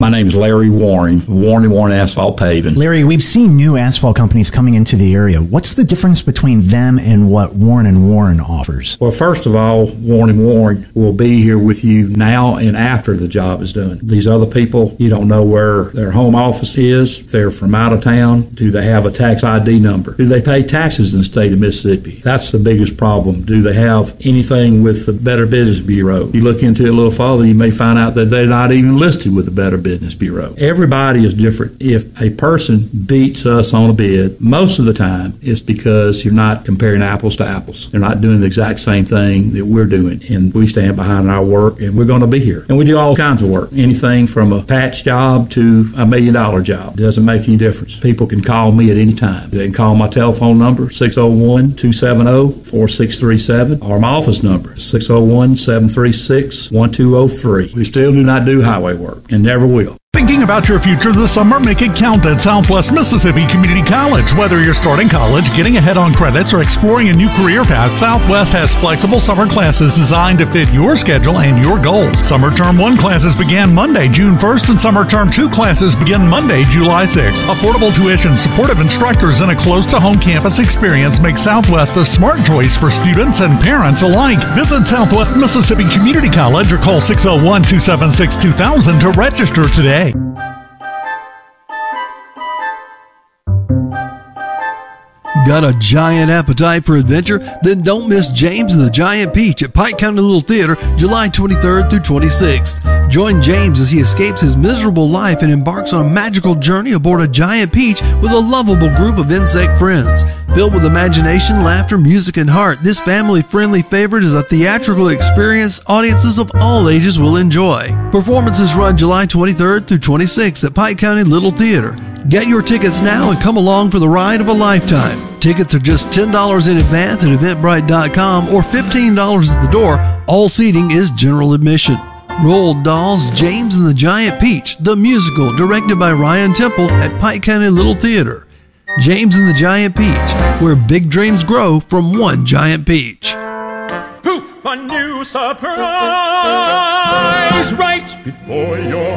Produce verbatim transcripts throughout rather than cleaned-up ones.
My name is Larry Warren, Warren and Warren Asphalt Paving. Larry, we've seen new asphalt companies coming into the area. What's the difference between them and what Warren and Warren offers? Well, first of all, Warren and Warren will be here with you now and after the job is done. These other people, you don't know where their home office is. If they're from out of town, do they have a tax I D number? Do they pay taxes in the state of Mississippi? That's the biggest problem. Do they have anything with the Better Business Bureau? You look into it a little further, you may find out that they're not even listed with the Better Business Bureau. Everybody is different. If a person beats us on a bid, most of the time it's because you're not comparing apples to apples. They're not doing the exact same thing that we're doing, and we stand behind our work, and we're going to be here. And we do all kinds of work, anything from a patch job to a million dollar job. It doesn't make any difference. People can call me at any time. They can call my telephone number, six oh one, two seven oh, four six three seven, or my office number, six oh one, seven three six, one two oh three. We still do not do highway work and never will. Thinking about your future this summer? Make it count at Southwest Mississippi Community College. Whether you're starting college, getting ahead on credits, or exploring a new career path, Southwest has flexible summer classes designed to fit your schedule and your goals. Summer Term one classes began Monday, June first, and Summer Term two classes begin Monday, July sixth. Affordable tuition, supportive instructors, and a close-to-home campus experience make Southwest a smart choice for students and parents alike. Visit Southwest Mississippi Community College or call six oh one, two seven six, two thousand to register today. Got a giant appetite for adventure? Then don't miss James and the Giant Peach at Pike County Little Theater, July twenty-third through twenty-sixth. Join James as he escapes his miserable life and embarks on a magical journey aboard a giant peach with a lovable group of insect friends. Filled with imagination, laughter, music, and heart, this family-friendly favorite is a theatrical experience audiences of all ages will enjoy. Performances run July twenty-third through twenty-sixth at Pike County Little Theater. Get your tickets now and come along for the ride of a lifetime. Tickets are just ten dollars in advance at eventbrite dot com or fifteen dollars at the door. All seating is general admission. Roald Dahl's James and the Giant Peach, the musical, directed by Ryan Temple at Pike County Little Theater. James and the Giant Peach, where big dreams grow from one giant peach. Poof, a new surprise right before your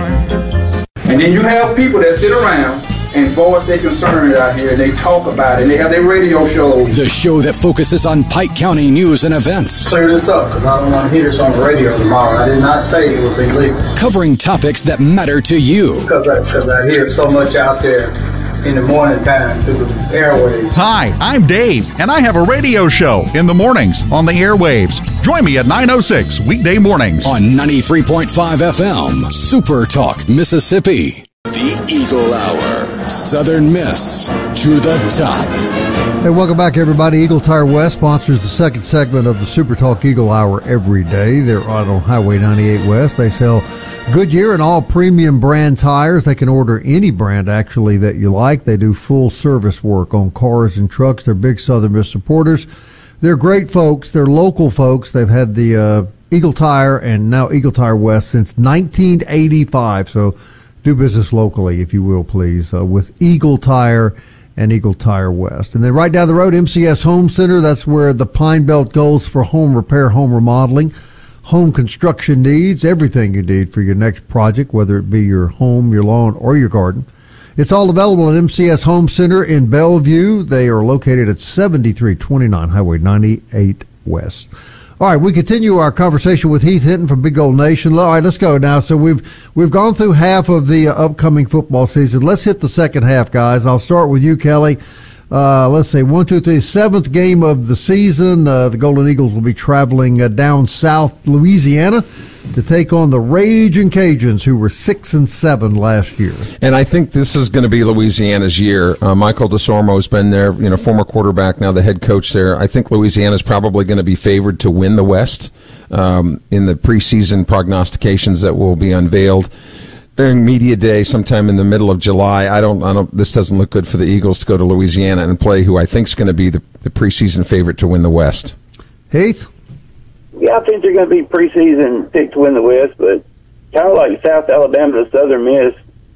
eyes. And then you have people that sit around and voice their concerns out here, and they talk about it, and they have their radio shows. The show that focuses on Pike County news and events. Clear this up, because I don't want to hear this on the radio tomorrow. I did not say it was illegal. Covering topics that matter to you. Because I, because I hear so much out there in the morning time through the airwaves. Hi, I'm Dave, and I have a radio show in the mornings on the airwaves. Join me at nine oh six weekday mornings on ninety-three point five F M, Super Talk, Mississippi. The Eagle Hour, Southern Miss to the top. Hey, welcome back, everybody. Eagle Tire West sponsors the second segment of the Super Talk Eagle Hour every day. They're out on Highway ninety-eight West. They sell Goodyear and all premium brand tires. They can order any brand, actually, that you like. They do full service work on cars and trucks. They're big Southern Miss supporters. They're great folks. They're local folks. They've had the uh, Eagle Tire and now Eagle Tire West since nineteen eighty-five. So do business locally, if you will, please, uh, with Eagle Tire and Eagle Tire West. And then right down the road, M C S Home Center. That's where the Pine Belt goes for home repair, home remodeling, home construction needs, everything you need for your next project, whether it be your home, your lawn, or your garden. It's all available at M C S Home Center in Bellevue. They are located at seventy-three twenty-nine Highway ninety-eight West. All right, we continue our conversation with Heath Hinton from Big Gold Nation. All right, let's go now. So we've we've gone through half of the uh, upcoming football season. Let's hit the second half, guys. I'll start with you, Kelly. Uh, let's see, one, two, three, seventh game of the season. Uh, the Golden Eagles will be traveling uh, down south Louisiana to take on the Ragin' Cajuns, who were six and seven last year. And I think this is going to be Louisiana's year. Uh, Michael DeSormo has been there, you know, former quarterback, now the head coach there. I think Louisiana's probably going to be favored to win the West um, in the preseason prognostications that will be unveiled during media day sometime in the middle of July. I don't, I don't, this doesn't look good for the Eagles to go to Louisiana and play who I think is going to be the, the preseason favorite to win the West. Heath? Yeah, I think they're going to be preseason picked to win the West, but kind of like South Alabama to Southern Miss,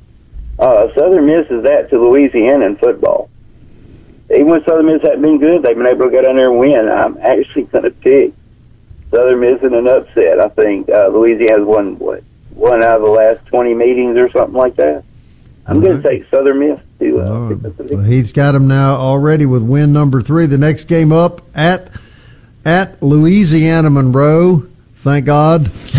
uh, Southern Miss is that to Louisiana in football. Even when Southern Miss hasn't been good, they've been able to go down there and win. I'm actually going to pick Southern Miss in an upset. I think uh, Louisiana's won, what, one out of the last twenty meetings or something like that. I'm going to take Southern Miss to uh, pick up the Well, he's got them now already with win number three. The next game up at at Louisiana Monroe. Thank God.